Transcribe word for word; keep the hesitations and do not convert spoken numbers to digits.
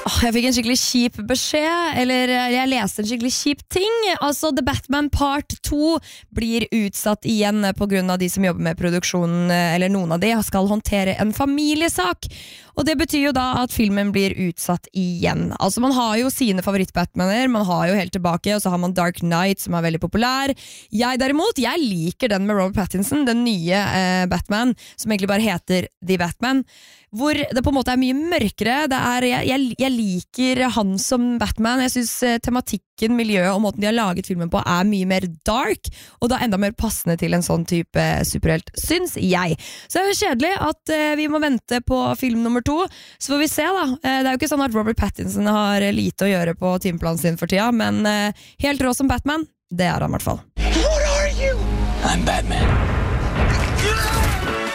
Åh, Jeg fikk en skikkelig kjip beskjed, eller jeg leste en skikkelig kjip ting. Altså, The Batman Part to blir utsatt igjen på grunn av de som jobber med produksjonen, eller noen av de skal håndtere en familiesak. Og det betyr jo da at filmen blir utsatt igjen. Altså, man har jo sine favoritt-Batmaner, man har jo helt tilbake, og så har man Dark Knight, som er veldig populær. Jeg derimot, jeg liker den med Robert Pattinson, den nye eh, Batman, som egentlig bare heter The Batman, hvor det på en måte er mye mørkere. Det er, jeg, jeg, jeg liker han som Batman. Jeg synes eh, tematikken, miljøet og måten de har laget filmen på er mye mer dark, og da enda mer passende til en sånn type superhelt, syns jeg. Så det er jo kjedelig at eh, vi må vente på film nummer to, så får vi se da. Eh, det er jo ikke sånn at Robert Pattinson har lite å gjøre på timeplanen sin for tida, men eh, helt rå som Batman, det er han i hvert fall. What are you? I'm Batman.